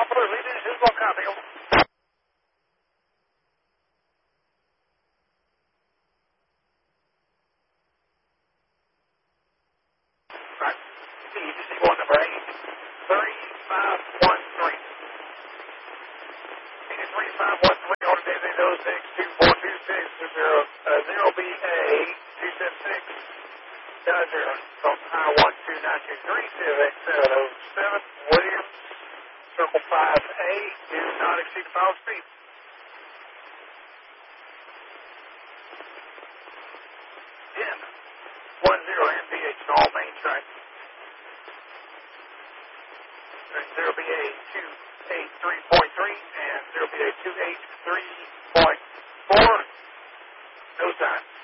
Buffalo leading is one copy. Right. ETC 1 number 8, 3513. 3513 on the Disney 0624260 0BA276 0 from high 12923 Williams, circle 5A, do not exceed 5 speed. In 10 MPH on all main track. 0BA283.3 and 0BA283.4. No time.